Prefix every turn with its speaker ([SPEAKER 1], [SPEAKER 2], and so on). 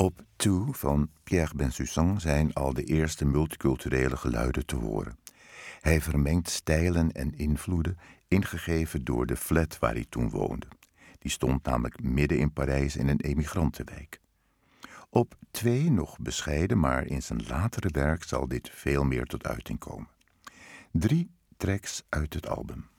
[SPEAKER 1] Op Two van Pierre Bensussan zijn al de eerste multiculturele geluiden te horen. Hij vermengt stijlen en invloeden, ingegeven door de flat waar hij toen woonde. Die stond namelijk midden in Parijs in een emigrantenwijk. Op 2 nog bescheiden, maar in zijn latere werk zal dit veel meer tot uiting komen. 3 tracks uit het album.